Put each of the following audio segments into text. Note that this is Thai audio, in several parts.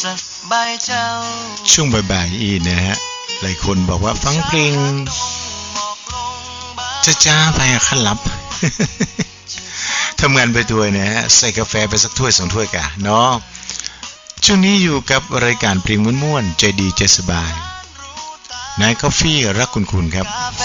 ช่วงบ่ายๆอีนะฮะหลายคนบอกว่าฟังเพลงจ้าๆไปขั้นลับ ทำงานไปด้วยนะฮะใส่กาแฟไปสักถ้วย2 ถ้วยกะเนาะช่วงนี้อยู่กับรายการเพลงม่วนๆใจดีใจสบายนายกาแฟรักคุณครับ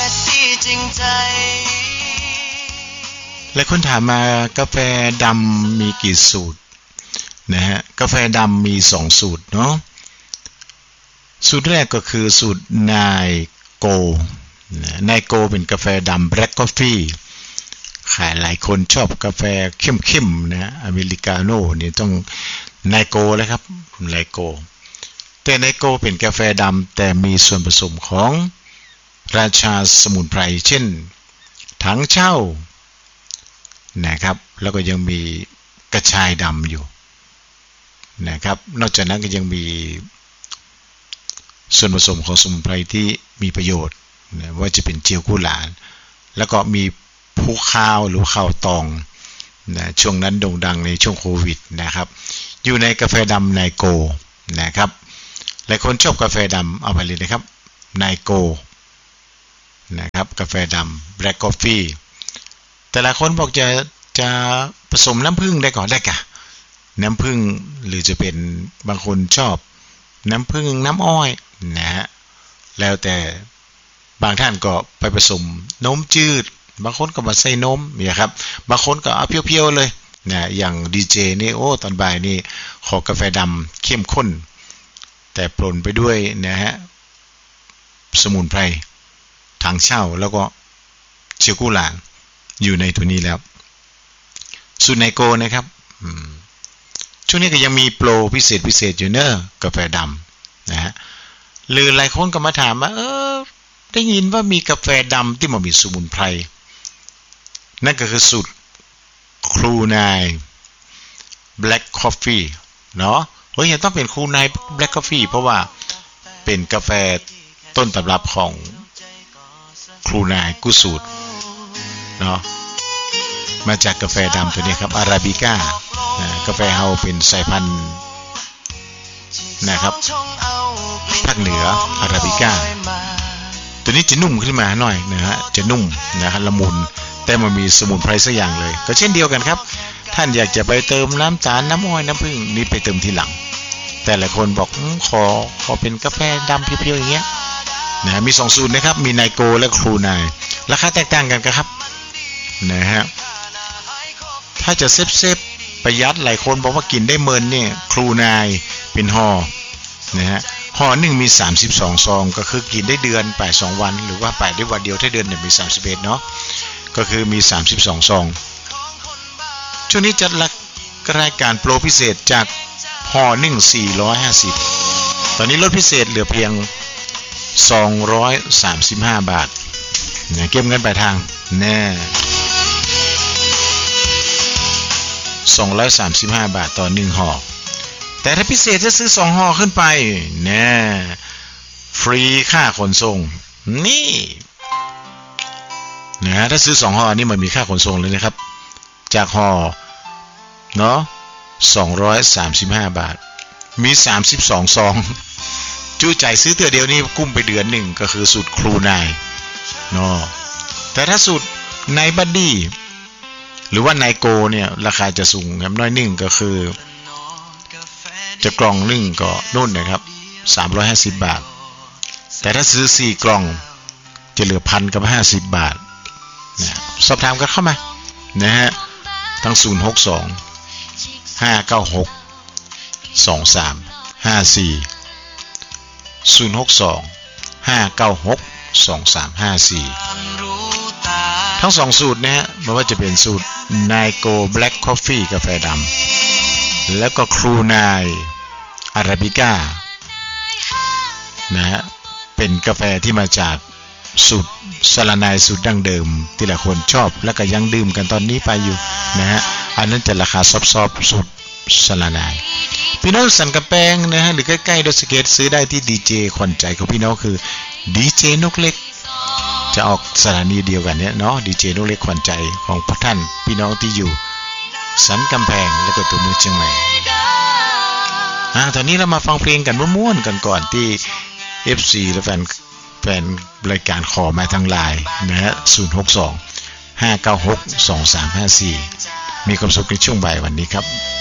หลายคนถามมากาแฟดำมีกี่สูตรนะฮะกาแฟดำมี2สูตรเนาะสูตรแรกก็คือสูตรนายโกเป็นกาแฟดำ Black Coffee ขายหลายคนชอบกาแฟเข้มๆนะอเมริกาโน่เนี่ยต้องนายโกเลยครับนายโกแต่นายโกเป็นกาแฟดำแต่มีส่วนผสมของราชาสมุนไพรเช่นถังเช่านะครับแล้วก็ยังมีกระชายดำอยู่นะครับนอกจากนั้นก็ยังมีส่วนผสมของสมุนไพรที่มีประโยชน์นะว่าจะเป็นเจียวกุหลาบแล้วก็มีภูข้าวหรือข้าวตองนะช่วงนั้นโด่งดังในช่วงโควิดนะครับอยู่ในกาแฟดำไนโกนะครับหลายคนชอบกาแฟดำเอาไปเลยนะครับไนโกนะครับกาแฟดำ Black Coffee แต่ละคนบอกจะผสมน้ำผึ้งได้ก่อนได้กะน้ำผึ้งหรือจะเป็นบางคนชอบน้ำผึ้งน้ำอ้อยนะฮะแล้วแต่บางท่านก็ไปผสมนมจืดบางคนก็มาใส่นมเนี่ยครับบางคนก็เอาเพียวๆเลยนะอย่างดีเจนี่โอ้ตอนบ่ายนี่ขอกาแฟดำเข้มข้นแต่ปนไปด้วยนะฮะสมุนไพรถังเช่าแล้วก็เจียวกุหลาบอยู่ในตัวนี้แล้วสูตรไนโกนะครับช่วงนี้ก็ยังมีโปรพิเศษอยู่เนอะกาแฟดำนะฮะหรือหลายคนก็มาถามว่าได้ยินว่ามีกาแฟดำที่มันมีสมุนไพรนั่นก็คือสูตรครูนาย Black Coffee เนาะยังต้องเป็นครูนาย Black Coffee เพราะว่าเป็นกาแฟต้นตำรับของครูนายกุสูตรเนาะมาจากกาแฟดำตัวนี้ครับอาราบิก้ากาแฟเฮาเป็นสายพันธุ์นะครับภาคเหนืออาราบิก้าตัวนี้จะนุ่มขึ้นมาหน่อยนะฮะจะนุ่มนะครับละมุนแต่มันมีสมุนไพรสักอย่างเลยก็เช่นเดียวกันครับท่านอยากจะไปเติมน้ำตาลน้ำอ้อยน้ำผึ้งนี่ไปเติมทีหลังแต่หลายคนบอกขอเป็นกาแฟดำเพียวๆอย่างเงี้ยนะมี2สูตรนะครับมีไนโกและครูนายราคาแตกต่างกันครับนะฮะถ้าจะเซฟประหยัดหลายคนบอกว่ากินได้เมินเนี่ยครูนายเป็นห่อนะฮะห่อหนึ่งมี32ซองก็คือกินได้เดือนไป2วันหรือว่าไปได้วันเดียวถ้าเดือนเนี่ยมี31เนาะก็คือมี32ซองช่วงนี้จัดรายการโปรพิเศษจากห่อ450ตอนนี้ลดพิเศษเหลือเพียง235 บาทเนี่ยเก็บเงินปลายทางแน่235 บาทต่อ1ห่อแต่ถ้าพิเศษจะซื้อ2ห่อขึ้นไปแน่ฟรีค่าขนส่งนี่นะถ้าซื้อ2ห่อนี่มันมีค่าขนส่งเลยนะครับจากห่อเนาะ235 บาทมี32ซองจู้ใจซื้อเตือเดียวนี่กุ้มไปเดือนหนึ่งก็คือสูตรครูนายเนาะแต่ถ้าสูตรนายบัดดี้หรือว่าไนโกเนี่ยราคาจะสูงครับน้อยหนึ่งก็คือจะกล่องหนึ่งก็นู่นนะครับ350 บาทแต่ถ้าซื้อ4กล่องจะเหลือ1,050 บาทนะสอบถามกันเข้ามานะฮะทั้ง062 596 2354 062 596 2354ทั้ง2สูตรนะฮะไม่ว่าจะเป็นสูตรไนโก Black Coffee กาแฟดำแล้วก็ครูนายอาราบิก้านะฮะเป็นกาแฟที่มาจากสูตรสลานายสูตรดั้งเดิมที่หลายคนชอบแล้วก็ยังดื่มกันตอนนี้ไปอยู่นะฮะอันนั้นจะราคาซอฟๆสูตรสลานายพี่น้องสันกำแพงนะฮะหรือใกล้ๆดอยสะเก็ดซื้อได้ที่ดีเจขวัญใจของพี่น้องคือดีเจนกเล็กจะออกสถานีเดียวกันเนี่ยเนาะดีเจนกเล็กขวัญใจของพวกท่านพี่น้องที่อยู่สันกำแพงและก็ตัวเมืองเชียงใหม่ตอนนี้เรามาฟังเพลงกันม่วนๆกันก่อนที่ FC และแฟนรายการขอมาทางไลน์นะฮะ062 596 2354มีความสุขในช่วงบ่ายวันนี้ครับ